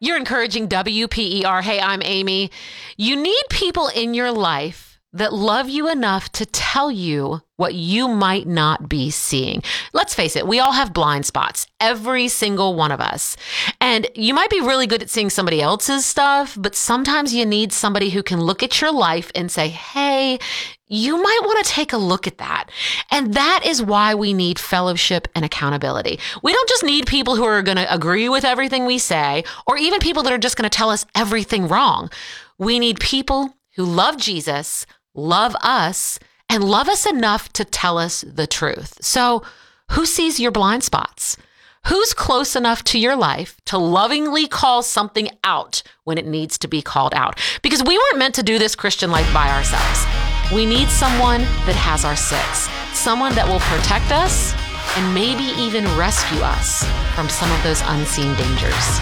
You're encouraging WPER. Hey, I'm Amy. You need people in your life that love you enough to tell you what you might not be seeing. Let's face it, we all have blind spots, every single one of us. And you might be really good at seeing somebody else's stuff, but sometimes you need somebody who can look at your life and say, hey, you might want to take a look at that. And that is why we need fellowship and accountability. We don't just need people who are going to agree with everything we say, or even people that are just going to tell us everything wrong. We need people who love Jesus, love us, and love us enough to tell us the truth. So who sees your blind spots? Who's close enough to your life to lovingly call something out when it needs to be called out? Because we weren't meant to do this Christian life by ourselves. We need someone that has our six, someone that will protect us and maybe even rescue us from some of those unseen dangers.